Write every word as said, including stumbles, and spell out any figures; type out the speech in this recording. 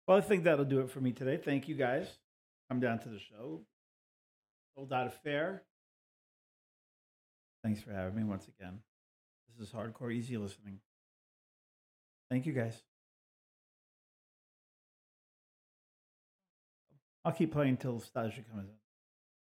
Well, I think that'll do it for me today. Thank you guys. Come down to the show. Sold Out Affair. Thanks for having me once again. This is Hardcore Easy Listening. Thank you guys. I'll keep playing till Stasha comes in.